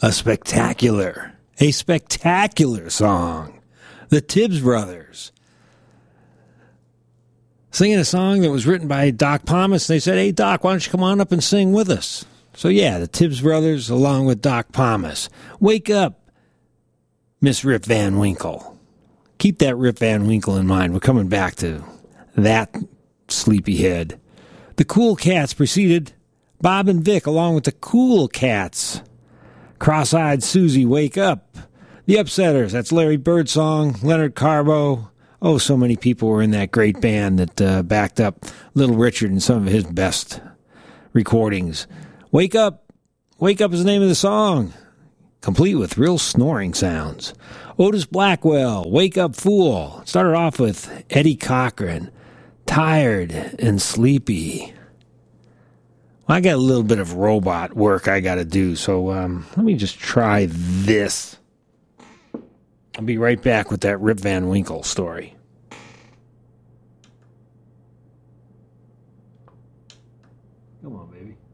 a spectacular song. The Tibbs Brothers singing a song that was written by Doc Pomus. They said, hey, Doc, why don't you come on up and sing with us? So, yeah, the Tibbs Brothers along with Doc Pomus. Wake up, Miss Rip Van Winkle. Keep that Rip Van Winkle in mind. We're coming back to that sleepyhead. The Cool Cats preceded Bob and Vic along with the Cool Cats. Cross-Eyed Susie, Wake Up. The Upsetters, that's Larry Birdsong, Leonard Carbo. Oh, so many people were in that great band that backed up Little Richard in some of his best recordings. Wake Up. Wake Up is the name of the song, complete with real snoring sounds. Otis Blackwell, Wake Up Fool. Started off with Eddie Cochran, Tired and Sleepy. Well, I got a little bit of robot work I got to do, so let me just try this. I'll be right back with that Rip Van Winkle story. Come on, baby.